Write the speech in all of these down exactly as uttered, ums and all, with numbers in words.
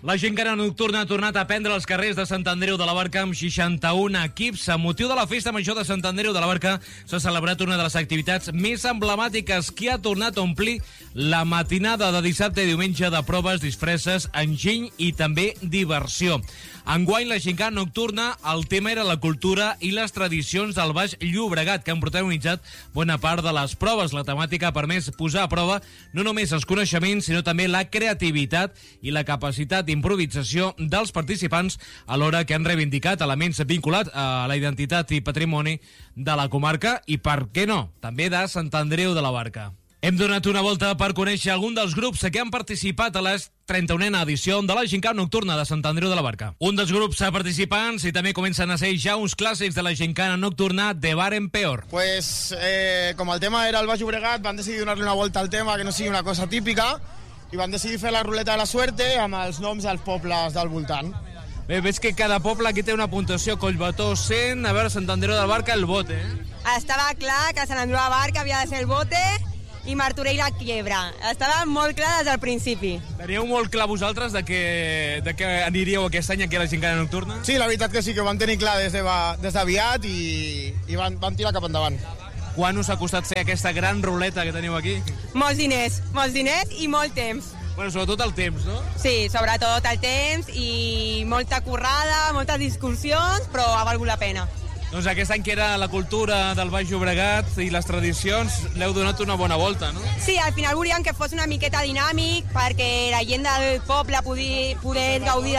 La gincana nocturna ha tornat a prendre els carrers de Sant Andreu de la Barca amb seixanta-un equips. A motiu de la festa major de Sant Andreu de la Barca s'ha celebrat una de les activitats més emblemàtiques que ha tornat a omplir la matinada de dissabte i diumenge de proves, disfresses, enginy i també diversió. Enguany, la gincana nocturna, el tema era la cultura i les tradicions del Baix Llobregat, que han protagonitzat bona part de les proves. La temàtica ha permès posar a prova no només els coneixements, sinó també la creativitat i la capacitat d'improvisació dels participants, alhora que han reivindicat elements vinculats a la identitat i patrimoni de la comarca i, per què no, també de Sant Andreu de la Barca. Hem donat una volta per conèixer algun dels grups que han participat a la trenta-unena edició de la gincana nocturna de Sant Andreu de la Barca. Un dels grups participants, i també comencen a ser ja uns clàssics de la gincana nocturna, de bar en peor. Pues, eh, com el tema era el Baix Llobregat, van decidir donar-li una volta al tema, que no sigui una cosa típica, i van decidir fer la ruleta de la suerte amb els noms dels pobles del voltant. Bé, veig que cada poble aquí té una puntuació. Collbató cent, a veure, Sant Andreu de la Barca, el bote, eh? Estava clar que Sant Andreu de la Barca havia de ser el bote i Martorell la quiebra. Estava molt clar des del principi. Teníeu molt clar vosaltres de que, de que aniríeu aquest any aquí a la gincana nocturna? Sí, la veritat que sí, que ho vam tenir clar des d'aviat de, i, i van, van tirar cap endavant. Quan us ha costat fer aquesta gran ruleta que teniu aquí? Molts diners, molts diners i molt temps. Bueno, sobretot el temps, no? Sí, sobretot el temps i molta currada, moltes discussions, però ha valgut la pena. Doncs aquest any que era la cultura del Baix Llobregat i les tradicions, l'heu donat una bona volta, no? Sí, al final volíem que fos una miqueta dinàmic perquè la gent del poble poder, poder gaudir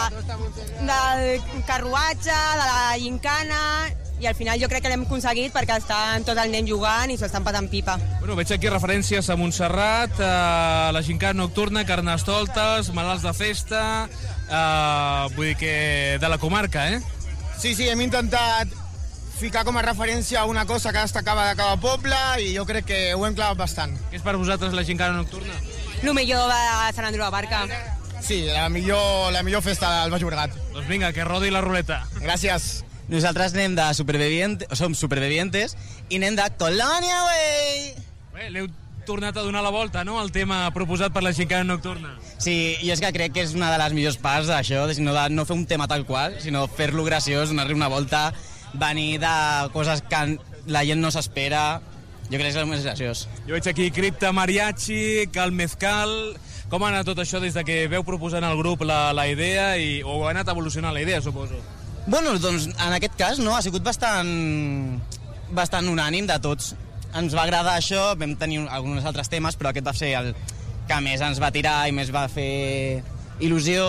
de, del carruatge, de la gincana, i al final jo crec que l'hem aconseguit perquè estan tot el nen jugant i s'ho estan patant pipa. Bueno, veig aquí referències a Montserrat, a la gincana nocturna, Carnestoltes, malalts de festa, eh, vull dir que de la comarca, eh? Sí, sí, hem intentat ficar com a referència una cosa que destacava de cada poble i jo crec que ho hem clavat bastant. Què és per vosaltres la gincana nocturna? El millor de Sant Andreu de la Barca. Sí, la millor, la millor festa del Baix Llobregat. Doncs vinga, que rodi la ruleta. Gràcies. Nosaltres anem de supervivientes, som supervivientes i anem de Colònia, wey! Bé, l'heu tornat a donar la volta, no?, el tema proposat per la gincana nocturna. Sí, i és que crec que és una de les millors parts d'això, de no, de no fer un tema tal qual, sinó fer-lo graciós, donar-li una volta, venir de coses que la gent no s'espera. Jo crec que és el més graciós. Jo veig aquí cripta, mariachi, cal mezcal... Com ha anat tot això des de que veu proposant al grup la, la idea i, o ha anat evolucionant la idea, suposo? Bueno, doncs en aquest cas no, ha sigut bastant, bastant unànim de tots. Ens va agradar això, vam tenir alguns altres temes, però aquest va ser el que més ens va tirar i més va fer il·lusió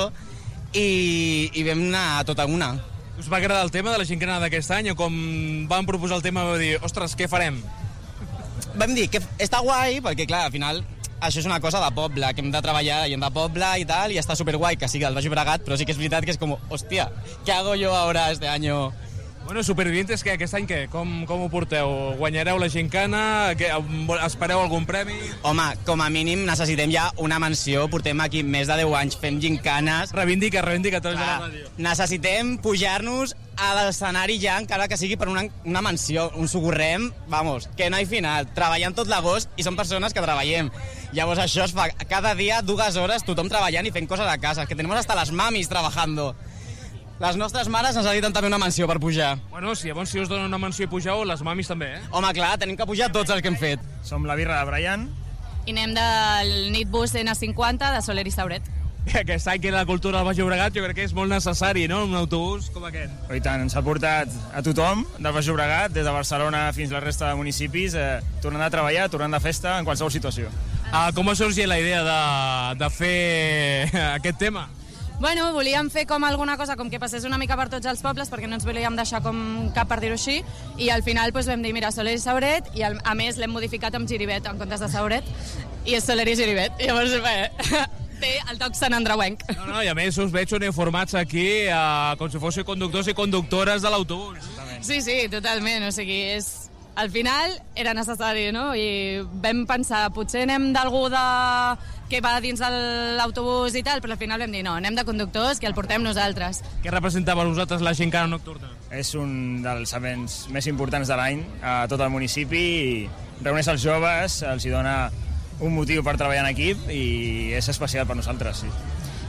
i, i vam anar a tota una. Us va agradar el tema de la gincana d'aquest any o com vam proposar el tema vau dir, ostres, què farem? Vam dir que està guai perquè, clar, al final això és una cosa de poble, que hem de treballar la gent de poble i tal, i està superguai que sigui el Baix Llobregat, però sí que és veritat que és com, hòstia, què hago jo ara este año? Bueno, Supervivientes, què, aquest any què? Com, com ho porteu? Guanyareu la gincana? Que, espereu algun premi? Home, com a mínim necessitem ja una menció, portem aquí més de deu anys fent gincanes. Reivindica, reivindica, tots de la ràdio. Necessitem pujar-nos a l'escenari ja, encara que sigui per una, una menció, un socorrem, vamos, que no hi final, treballant tot l'agost i són persones que treballem. Llavors això es fa cada dia dues hores tothom treballant i fent coses a casa, que tenim hasta les mamis trabajando. Les nostres mares necessiten també una menció per pujar. Bueno, si llavors si us donen una menció i pugeu, les mamis també, eh? Home, clar, tenim que pujar tots els que hem fet. Som la birra de Brian. I anem del Nitbus ene cinquanta de Soler i Sauret. Aquest any que era la cultura del Baix Llobregat jo crec que és molt necessari, no?, un autobús com aquest. I tant, ens ha portat a tothom del Baix Llobregat, des de Barcelona fins a la resta de municipis, eh, tornant a treballar, tornant de festa, en qualsevol situació. Ah, com va sorgir la idea de, de fer aquest tema? Bueno, volíem fer com alguna cosa com que passés una mica per tots els pobles perquè no ens volíem deixar com cap per dir-ho així i al final doncs, vam dir, mira, Soler i Sauret i a més l'hem modificat amb Giribet en comptes de Sauret i és Soler i Giribet. Llavors, bé, té el toc Sant Andreuenc. No, no, i a més us veig uniformats aquí eh, com si fossin conductors i conductores de l'autobús. Sí, sí, totalment, o sigui, és... Al final era necessari, no? I vam pensar, potser anem d'algú de... que va dins de l'autobús i tal, però al final vam dir, no, anem de conductors, que el portem nosaltres. Què representava per vosaltres la gincana nocturna? És un dels events més importants de l'any a tot el municipi i reuneix els joves, els hi dona un motiu per treballar en equip i és especial per nosaltres, sí.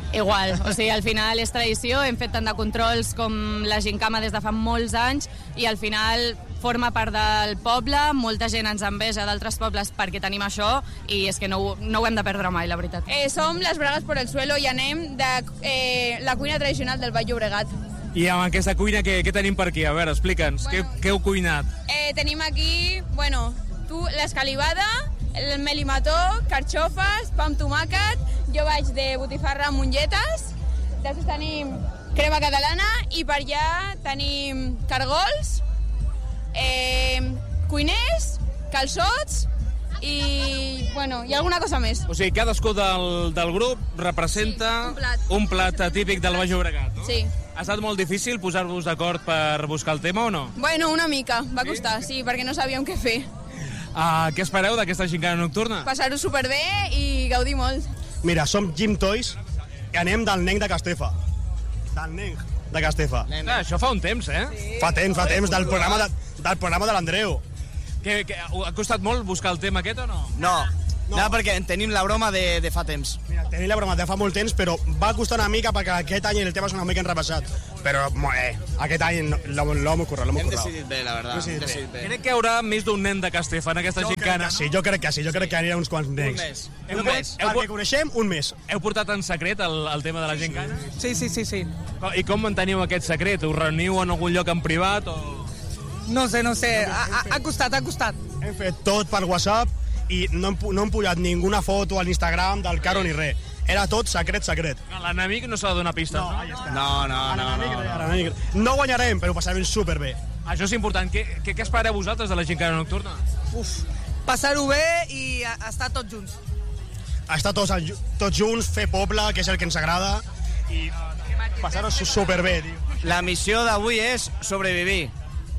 Igual, o sigui, al final és tradició, hem fet tant de controls com la Gincama des de fa molts anys i al final forma part del poble, molta gent ens enveja d'altres pobles perquè tenim això i és que no, ho- no ho hem de perdre mai, la veritat. Eh, som les Bragues por el Suelo i anem de eh, la cuina tradicional del Baix Llobregat. I amb aquesta cuina, què, què tenim per aquí? A veure, explica'ns, Bueno. què, què heu cuinat? Eh, tenim aquí, bueno, tu, l'escalivada, el melimató, carxofes, pa amb tomàquet, jo vaig de botifarra amb mongetes, després tenim crema catalana i per allà tenim cargols, eh, cuiners, calçots i, bueno, i alguna cosa més. O sigui, cadascú del, del grup representa Sí, un plat. un plat típic del Baix Llobregat, no? Sí. Ha estat molt difícil posar-vos d'acord per buscar el tema o no? Bueno, una mica, va costar, sí, perquè no sabíem què fer. Uh, què espereu d'aquesta gincana nocturna? Passar-ho superbé i gaudir molt. Mira, som Jim Toys i anem del Nenc de Castefa. Del Nenc de Castefa. Ah, això fa un temps, eh? Sí. Fa temps, fa temps, del programa de, del programa de l'Andreu. Que, que, ha costat molt buscar el tema aquest o no? No, No. no, perquè tenim la broma de, de fa temps. Mira, tenim la broma de fa molt temps, però va costar una mica perquè aquest any el tema és una mica enrebaçat. Però, eh, aquest any no- l'ho l'ho hem currat, l'ho hem Hem currat. decidit bé, la veritat. Hem decidit Hem bé. decidit bé. Crec que hi haurà més d'un nen de Castefa en aquesta Jo crec gincana. que sí, jo crec que sí, jo crec que anirà uns quants necs. mes, un Un mes. mes. Perquè coneixem, un mes. Heu portat en secret el, el tema de la gincana? Sí, sí, sí, sí. I com manteniu aquest secret? Us reuniu en algun lloc en privat o...? No sé, no sé, ha, ha, ha costat, ha costat. Hem fet tot per WhatsApp i no hem, pu- no hem pujat ninguna foto a l'Instagram del Caro ni res. Era tot secret, secret. L'enemic no s'ha de donar pistes, no? No, no, no, no. no. No guanyarem, però ho passarem superbé. Això és important. Què, què, què espereu vosaltres de la gincana nocturna? Uf, passar-ho bé i a- estar tots junts. Estar tots, al- tots junts, fer poble, que és el que ens agrada, i passar-ho su- superbé, tio. La missió d'avui és sobrevivir.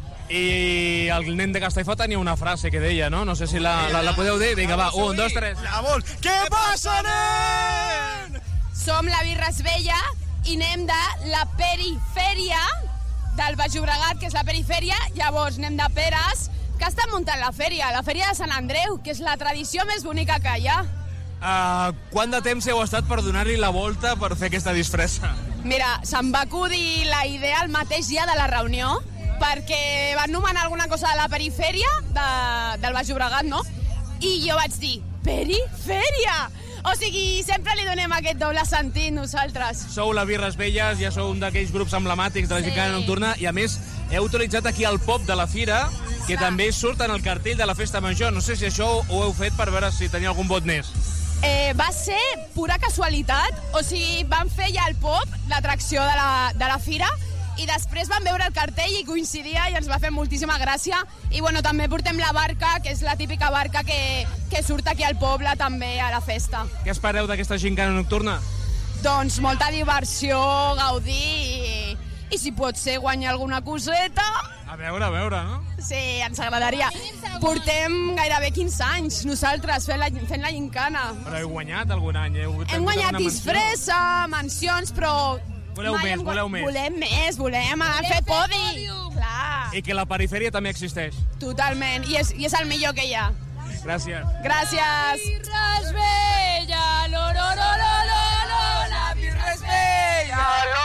I el nen de Castellfà tenia una frase que deia, no? No sé si la, la, la podeu dir. Vinga, va, un, dos, tres. Llavors, què passa, nen? Som la Birres Vella i anem de la perifèria del Baix Llobregat, que és la perifèria. Llavors anem de peres, que estan muntant la fèria, la fèria de Sant Andreu, que és la tradició més bonica que hi ha. Uh, quant de temps heu estat per donar-li la volta per fer aquesta disfressa? Mira, se'm va acudir la idea el mateix dia de la reunió, perquè van nomenar alguna cosa de la perifèria de, del Baix Llobregat, no? I jo vaig dir, perifèria! O sigui, sempre li donem aquest doble sentit nosaltres. Sou la Birres Velles, ja sou un d'aquells grups emblemàtics de la Sí. gincana nocturna i, a més, heu utilitzat aquí el pop de la fira, que també surt en el cartell de la festa major. No sé si això ho heu fet per veure si tenia algun vot més. Eh, va ser pura casualitat, o sigui, van fer ja el pop, l'atracció de, la, de la fira, i després vam veure el cartell i coincidia i ens va fer moltíssima gràcia. I bueno, també portem la barca, que és la típica barca que, que surt aquí al poble també a la festa. Què espereu d'aquesta gincana nocturna? Doncs molta diversió, gaudir i, i si pot ser guanyar alguna coseta, A veure, a veure, no? sí, ens agradaria. Portem gairebé quinze anys nosaltres fent la, fent la gincana. Però heu guanyat algun any? Heu Hem guanyat disfressa, mencions, però... Voleu mai més, hem gua- voleu més. Volem més, volem anar a fer podi. Clar, I que la perifèria també existeix. totalment. I és, I és el millor que hi ha. Gràcies. Gràcies. Birres Vella, lo, lo, lo, lo, lo, lo, la Birres Vella, lo,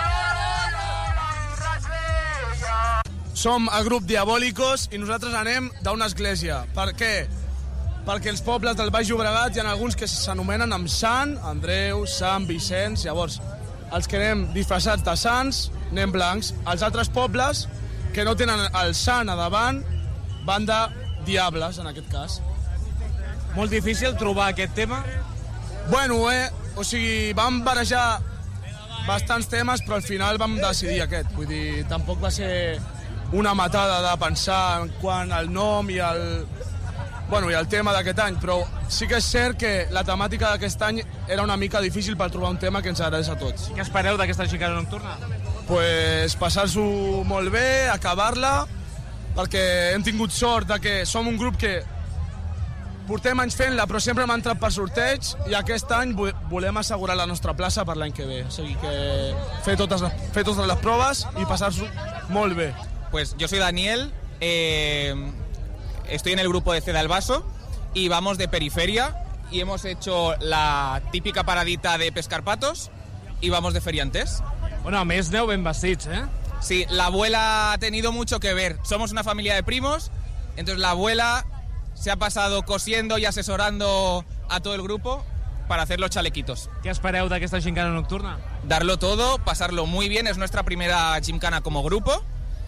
Som el grup Diabòlicos i nosaltres anem d'una església. Per què? Perquè els pobles del Baix Llobregat hi ha alguns que s'anomenen amb Sant, Andreu, Sant Vicenç. Llavors, els que anem disfressats de sants, anem blancs. Els altres pobles, que no tenen el Sant a davant, van de diables, en aquest cas. Molt difícil trobar aquest tema. Bueno, eh, o sigui, vam barejar bastants temes, però al final vam decidir aquest. Vull dir, tampoc va ser una matada de pensar en quant al nom i el, bueno, i el tema d'aquest any, però sí que és cert que la temàtica d'aquest any era una mica difícil per trobar un tema que ens agradés a tots. Què espereu d'aquesta gincana nocturna? Pues passar-s'ho molt bé, acabar-la, perquè hem tingut sort de que som un grup que portem anys fent-la, però sempre hem entrat per sorteig i aquest any vo- volem assegurar la nostra plaça per l'any que ve. O sigui que fer totes, les- fer totes les proves i passar-s'ho molt bé. Pues yo soy Daniel, eh, estoy en el grupo de Ceda el Vaso y vamos de periferia y hemos hecho la típica paradita de pescar patos y vamos de feriantes. Bueno, a més aneu ben vestits, eh? Sí, la abuela ha tenido mucho que ver. Somos una familia de primos, entonces la abuela se ha pasado cosiendo y asesorando a todo el grupo para hacer los chalequitos. Què espereu d'aquesta gincana nocturna? Darlo todo, pasarlo muy bien, es nuestra primera gimcana como grupo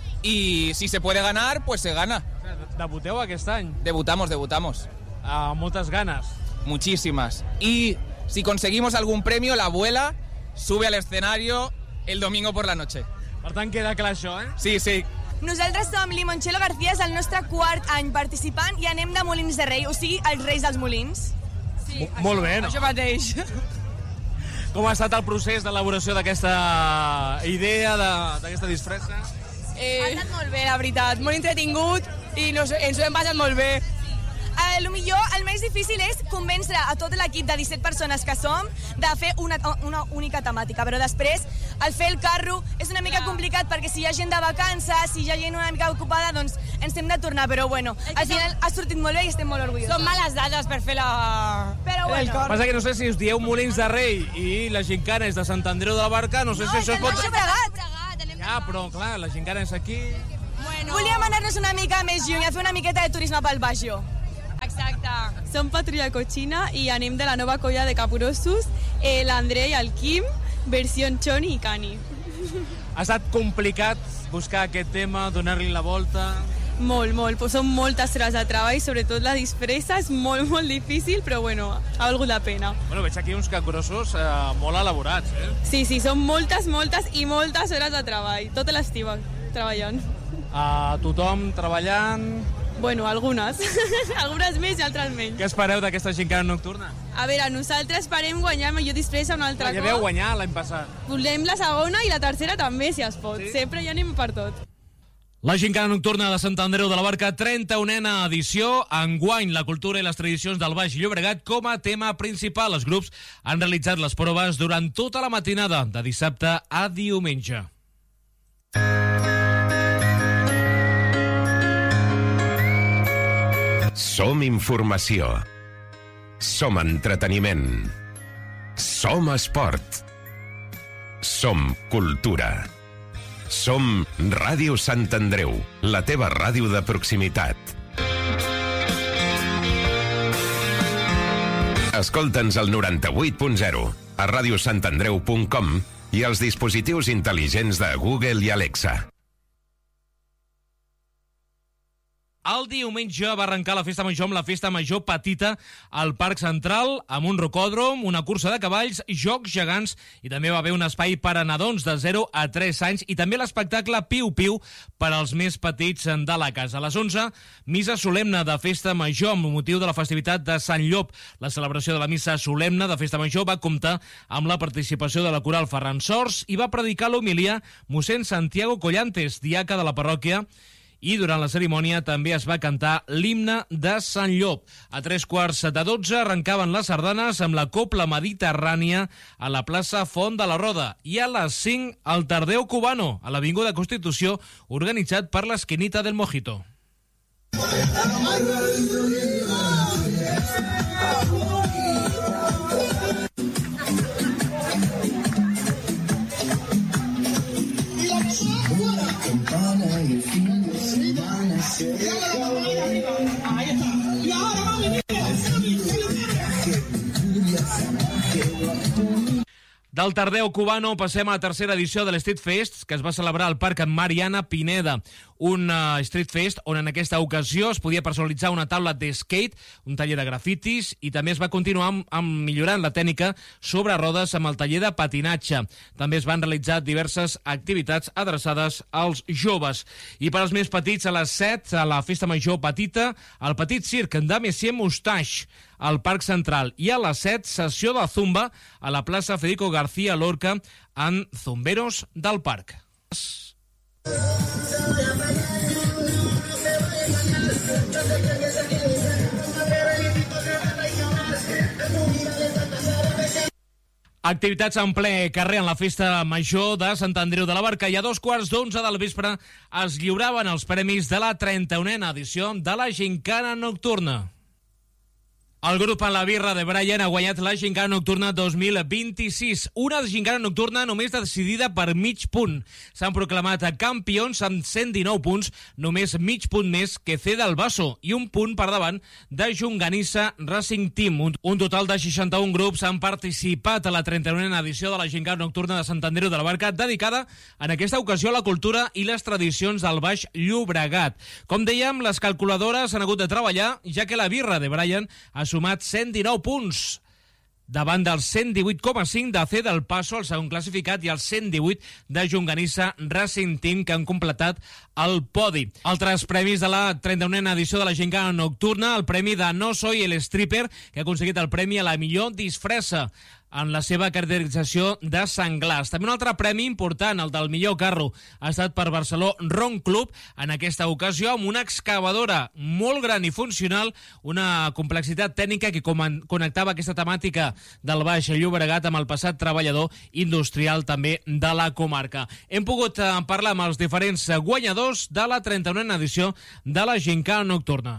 y si se puede ganar, pues se gana. Debuteu aquest any? Debutamos, debutamos. A moltes ganes. Muchísimas. Y si conseguimos algún premio, la abuela sube al escenario el domingo por la noche. Per tant, queda clar això, eh? Sí, sí. Nosaltres som Limoncello García, és el nostre quart any participant i anem de Molins de Rei, o sigui, els Reis dels Molins. Sí, molt bé, no? Això mateix. Com ha estat el procés d'elaboració d'aquesta idea, d'aquesta disfressa? Eh... Ha estat molt bé, la veritat, molt entretingut i nos, ens ho hem passat molt bé. El millor, el més difícil és convèncer a tot l'equip de disset persones que som de fer una, una única temàtica, però després el fer el carro és una mica complicat perquè si hi ha gent de vacances, si hi ha gent una mica ocupada, doncs ens hem de tornar, però bueno, al final ha sortit molt bé i estem molt orgullosos. Són males dades per fer la... Però bueno. Passa que no sé si us dieu Molins de Rei i la gincana és de Sant Andreu de la Barca, no sé no, si això es pot... No, ja, però clar, la gincana és aquí... Bueno. Volíem anar-nos una mica més lluny a fer una miqueta de turisme pel Baixo. Exacte. Som Patrulla Cochina i anem de la nova colla de capgrossos, eh, l'André i el Quim, versió Choni i Cani. Ha estat complicat buscar aquest tema, donar-li la volta... Molt, molt. Pues són moltes hores de treball, sobretot la disfressa és molt, molt difícil, però bueno, ha valgut la pena. Bueno, veig aquí uns capgrossos eh, molt elaborats, eh? Sí, sí, són moltes, moltes i moltes hores de treball. Tot l'estiu treballant. Uh, tothom treballant... Bueno, algunes. Algunes més i altres menys. Què espereu d'aquesta gincana nocturna? A veure, nosaltres esperem guanyar millor disfressa un altre cop. Ja veu guanyar l'any passat. Volem la segona i la tercera també, si es pot. Sí? Sempre ja anem per tot. La gincana nocturna de Sant Andreu de la Barca, trenta-unena edició. Enguany, la cultura i les tradicions del Baix Llobregat com a tema principal. Els grups han realitzat les proves durant tota la matinada, de dissabte a diumenge. Som informació. Som entreteniment. Som esport. Som cultura. Som Ràdio Sant Andreu, la teva ràdio de proximitat. Escolta'ns al noranta-vuit punt zero, a radiosantandreu punt com i als dispositius intel·ligents de Google i Alexa. El diumenge va arrencar la festa major amb la festa major petita al Parc Central, amb un rocòdrom, una cursa de cavalls, jocs gegants i també va haver un espai per a nadons de zero a tres anys i també l'espectacle Piu Piu per als més petits de la casa. A les onze, missa solemne de festa major amb motiu de la festivitat de Sant Llop. La celebració de la missa solemne de festa major va comptar amb la participació de la coral Ferran Sors i va predicar l'homilia mossèn Santiago Collantes, diaca de la parròquia, i durant la cerimònia també es va cantar l'himne de Sant Llop. A tres quarts de dotze arrencaven les sardanes amb la Copla Mediterrània a la plaça Font de la Roda i a les cinc el Tardeo Cubano a l'Avinguda Constitució, organitzat per l'Esquinita del Mojito. Del Tardeo Cubano passem a la tercera edició de l'Street Fest, que es va celebrar al Parc Mariana Pineda. Un uh, Street Fest on en aquesta ocasió es podia personalitzar una taula de skate, un taller de grafitis i també es va continuar amb, amb millorant la tècnica sobre rodes amb el taller de patinatge. També es van realitzar diverses activitats adreçades als joves. I per als més petits, a les set, a la festa major petita, el petit circ de Messier Moustache al Parc Central. I a les set, sessió de zumba a la plaça Federico García Lorca en Zumberos del Parc. Activitats en ple carrer en la festa major de Sant Andreu de la Barca i a dos quarts d'onze del vespre es lliuraven els premis de la trenta-unena edició de la Gincana Nocturna. El grup en la birra de Brian ha guanyat la Gincana Nocturna dos mil vint-i-sis. Una Gincana Nocturna només decidida per mig punt. S'han proclamat campions amb cent dinou punts, només mig punt més que C del Basso i un punt per davant de Junganissa Racing Team. Un, un total de seixanta-un grups han participat a la trenta-unena edició de la Gincana Nocturna de Sant Andreu de la Barca, dedicada en aquesta ocasió a la cultura i les tradicions del Baix Llobregat. Com dèiem, les calculadores han hagut de treballar, ja que la birra de Brian ha sumat cent dinou punts davant dels cent divuit coma cinc de C del Passo, el segon classificat, i els cent divuit de Junganissa Racing Team, que han completat el podi. Altres premis de la trenta-unena edició de la Gincana Nocturna: el premi de No Soy el Stripper, que ha aconseguit el premi a la millor disfressa en la seva caracterització de senglars. També un altre premi important, el del millor carro, ha estat per Barceló Ron Club, en aquesta ocasió amb una excavadora molt gran i funcional, una complexitat tècnica que connectava aquesta temàtica del Baix Llobregat amb el passat treballador industrial també de la comarca. Hem pogut parlar amb els diferents guanyadors de la trenta-unena edició de la Gincana Nocturna.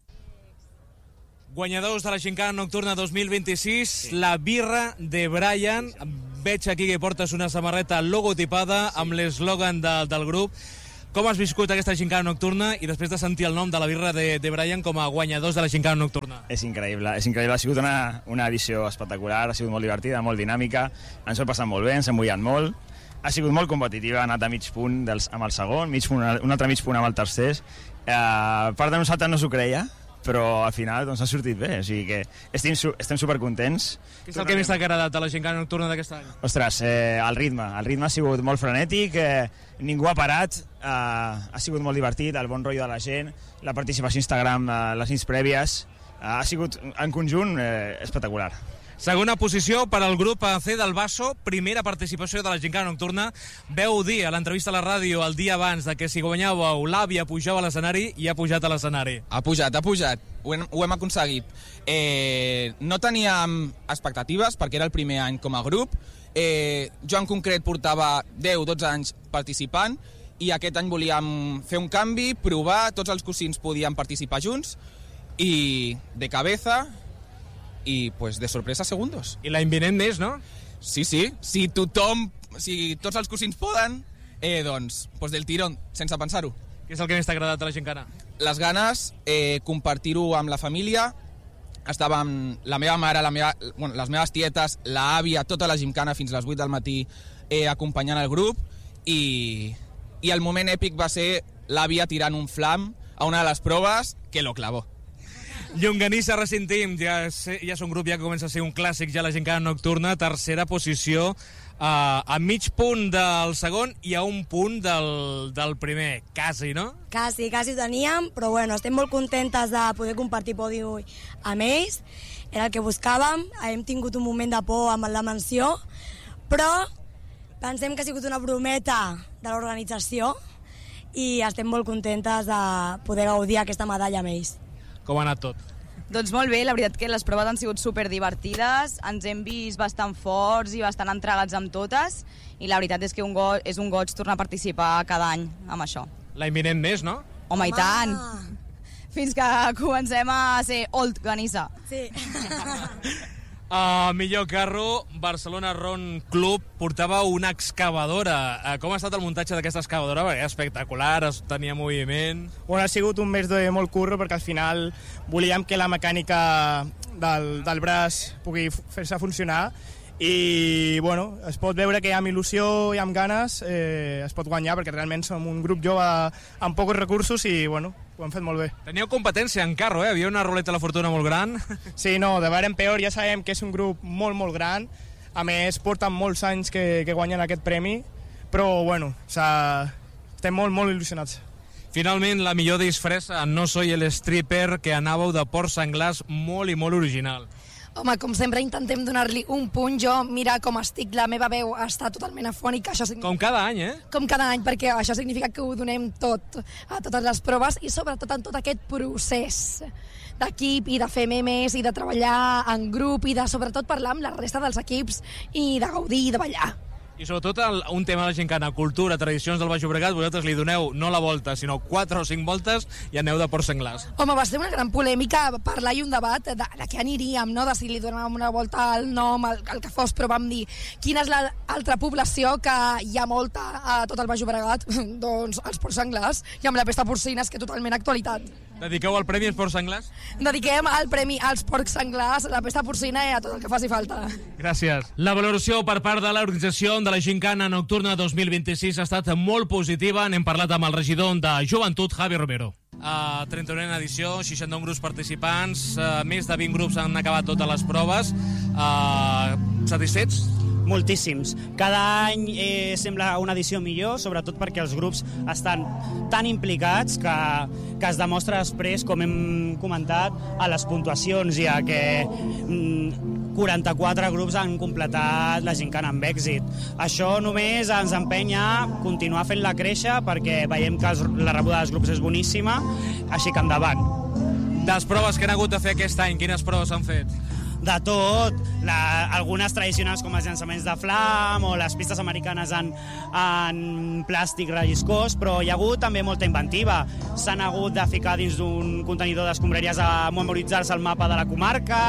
Guanyadors de la Gincana Nocturna dos mil vint-i-sis, sí. La birra de Brian. Veig aquí que portes una samarreta logotipada, sí, amb l'eslògan de, del grup. Com has viscut aquesta Gincana Nocturna i després de sentir el nom de la birra de, de Brian com a guanyadors de la Gincana Nocturna? És increïble, és increïble. Ha sigut una, una edició espectacular, ha sigut molt divertida, molt dinàmica, ens ho hem passat molt bé, ens hem mullat molt. Ha sigut molt competitiva, ha anat a mig punt dels, amb el segon, mig punt, un altre mig punt amb el tercer. Eh, part de nosaltres no s'ho creia, però al final doncs, ha sortit bé, o sigui que estem, estem supercontents. Què és el que més t'ha agradat de la Gincana Nocturna d'aquest any? Ostres, eh, el ritme, el ritme ha sigut molt frenètic, eh, ningú ha parat, eh, ha sigut molt divertit, el bon rotllo de la gent, la participació a Instagram, eh, les nits prèvies, eh, ha sigut en conjunt eh, espectacular. Segona posició per al grup C del Basso, primera participació de la Gincana Nocturna. Veu dir a l'entrevista a la ràdio el dia abans de que si guanyàveu l'àvia pujava a l'escenari i ha pujat a l'escenari. Ha pujat, ha pujat, ho hem, ho hem aconseguit. Eh, no teníem expectatives perquè era el primer any com a grup. Eh, jo en concret portava deu dotze anys participant i aquest any volíem fer un canvi, provar, tots els cosins podien participar junts i de cabeza... i pues de sorpresa segundos. I l'any vinent més, no? Sí, sí, si tothom, si tots els cosins poden, eh, doncs, pues del tirón, sense pensar-ho. Què és el que més t'ha agradat a la Gincana? Les ganes, eh, compartir-ho amb la família, estàvem la meva mare, la meva, bueno, les meves tietes, l'àvia, tota la Gincana fins a les vuit del matí eh, acompanyant el grup i, i el moment èpic va ser l'àvia tirant un flam a una de les proves que lo clavó. Junganissa Racing Team, ja, ja és un grup ja que comença a ser un clàssic, ja la Gincana Nocturna, tercera posició, uh, a mig punt del segon i a un punt del, del primer, quasi, no? Quasi, quasi ho teníem, però bueno, estem molt contentes de poder compartir podi amb ells, era el que buscàvem, hem tingut un moment de por amb la menció, però pensem que ha sigut una brometa de l'organització i estem molt contentes de poder gaudir aquesta medalla amb ells. Com ha anat tot? Doncs molt bé, la veritat que les proves han sigut superdivertides, ens hem vist bastant forts i bastant entregats amb totes i la veritat és que un go és un goig tornar a participar cada any amb això. L'any vinent més, no? Home, i tant! Fins que comencem a ser old Ganissa. Sí. Uh, millor carro, Barcelona Ron Club portava una excavadora. Uh, com ha estat el muntatge d'aquesta excavadora? Perquè és espectacular, es tenia moviment... Bueno, ha sigut un mes de molt curro perquè al final volíem que la mecànica del, del braç pugui fer-se funcionar i bueno, es pot veure que amb il·lusió i amb ganes eh, es pot guanyar perquè realment som un grup jove amb pocs recursos i bueno, ho hem fet molt bé. Teníeu competència en carro, eh? Havia una ruleta de la fortuna molt gran. Sí, no, de vera en peor, ja sabem que és un grup molt, molt gran, a més porten molts anys que, que guanyen aquest premi, però bueno, o sea, estem molt, molt il·lusionats. Finalment, la millor disfressa, No Soy el Stripper, que anàveu de porcs senglars molt i molt original. Home, com sempre intentem donar-li un punt. Jo, mira com estic, la meva veu està totalment afònica. Això significa... Com cada any, eh? Com cada any, perquè això significa que ho donem tot a totes les proves i sobretot en tot aquest procés d'equip i de fer memes i de treballar en grup i de sobretot parlar amb la resta dels equips i de gaudir i de ballar. I sobretot el, un tema de la gincana, cultura, tradicions del Baix Llobregat, vosaltres li doneu no la volta, sinó quatre o cinc voltes i aneu de Ports Senglars. Home, va ser una gran polèmica parlar i un debat de, de què aniríem, no? De si li donàvem una volta al nom, al, al que fos, però vam dir quina és l'altra població que hi ha molta a tot el Baix Llobregat? Doncs els Ports Senglars, i amb la pesta porcina és que totalment actualitat. Dediqueu el premi als Ports Senglars? Dediquem el premi als Porcs Senglars, a la pesta porcina i a tot el que faci falta. Gràcies. La valoració per part de l'organització de la Gincana Nocturna dos mil vint-i-sis ha estat molt positiva. N'hem parlat amb el regidor de Joventut, Javi Romero. Uh, trenta-unena edició, seixanta-un grups participants, uh, més de vint grups han acabat totes les proves. Uh, satisfets? Moltíssims. Cada any eh, sembla una edició millor, sobretot perquè els grups estan tan implicats que, que es demostra després, com hem comentat, a les puntuacions i a que mm, quaranta-quatre grups han completat la gincana amb èxit. Això només ens empenya a continuar fent-la créixer perquè veiem que els, la rebuda dels grups és boníssima, així que endavant. Les proves que han hagut de fer aquest any, quines proves han fet? De tot, la, algunes tradicionals com els llançaments de flam o les pistes americanes en, en plàstic relliscós, però hi ha hagut també molta inventiva. S'han hagut de ficar dins d'un contenidor d'escombraries a memoritzar-se el mapa de la comarca,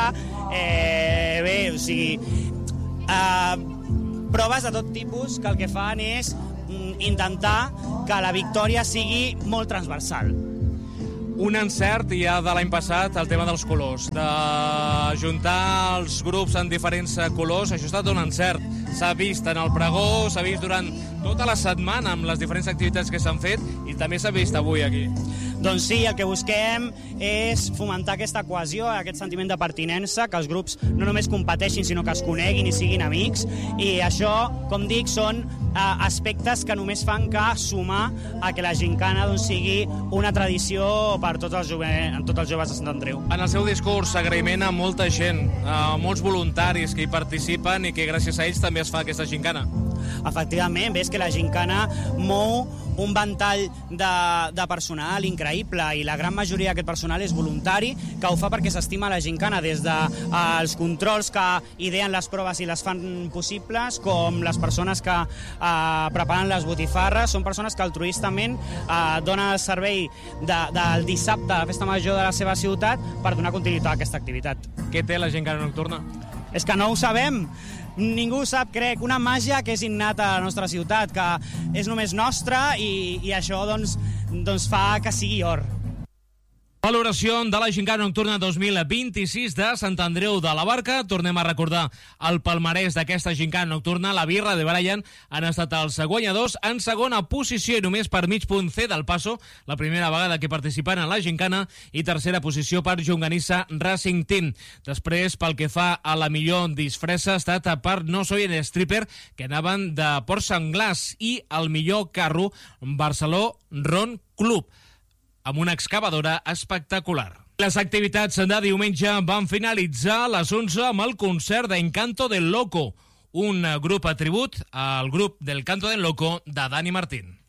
eh, bé, o sigui, eh, proves de tot tipus que el que fan és mm, intentar que la victòria sigui molt transversal. Un encert ja de l'any passat, el tema dels colors, de juntar els grups en diferents colors, això ha estat un encert. S'ha vist en el pregó, s'ha vist durant tota la setmana amb les diferents activitats que s'han fet i també s'ha vist avui aquí. Doncs sí, el que busquem és fomentar aquesta cohesió, aquest sentiment de pertinença, que els grups no només competeixin, sinó que es coneguin i siguin amics, i això, com dic, són eh, aspectes que només fan que sumar a que la gincana doncs, sigui una tradició per tots els, jove, tots els joves de Sant Andreu. En el seu discurs, agraïment a molta gent, a molts voluntaris que hi participen i que gràcies a ells també es fa aquesta gincana. Efectivament, ves que la gincana mou un ventall de, de personal increïble i la gran majoria d'aquest personal és voluntari, que ho fa perquè s'estima la gincana, des dels de, controls que ideen les proves i les fan possibles, com les persones que eh, preparen les botifarres. Són persones que altruistament eh, donen el servei de, del dissabte a la festa major de la seva ciutat per donar continuïtat a aquesta activitat. Què té la gincana nocturna? És que no ho sabem. Ningú sap, crec, una màgia que és innata a la nostra ciutat, que és només nostra i, i això doncs, doncs fa que sigui or. Valoració de la Gincana Nocturna dos mil vint-i-sis de Sant Andreu de la Barca. Tornem a recordar el palmarès d'aquesta Gincana Nocturna. La Birra de Brian han estat els guanyadors en segona posició i només per mig punt C del Paso, la primera vegada que participen en la Gincana, i tercera posició per Llonganissa Racing Team. Després, pel que fa a la millor disfressa, ha estat per No Soy el Stripper, que anaven de Ports Senglars, i el millor carro, Barceló Ron Club, amb una excavadora espectacular. Les activitats de diumenge van finalitzar a les onze amb el concert d'Encanto del Loco, un grup a tribut al grup del Canto del Loco de Dani Martín.